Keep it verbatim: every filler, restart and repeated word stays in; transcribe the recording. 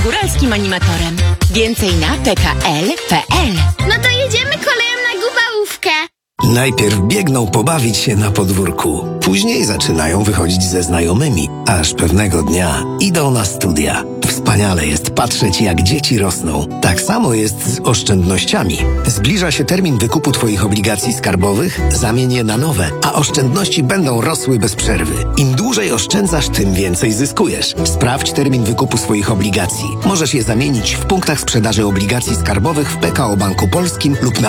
góralskim animatorem. Więcej na p k l kropka p l. No to jedziemy koleją na Gubałówkę. Najpierw biegną pobawić się na podwórku. Później zaczynają wychodzić ze znajomymi, aż pewnego dnia idą na studia. Wspaniale jest patrzeć, jak dzieci rosną. Tak samo jest z oszczędnościami. Zbliża się termin wykupu Twoich obligacji skarbowych, zamień je na nowe, a oszczędności będą rosły bez przerwy. Im dłużej oszczędzasz, tym więcej zyskujesz. Sprawdź termin wykupu swoich obligacji. Możesz je zamienić w punktach sprzedaży obligacji skarbowych w P K O Banku Polskim lub na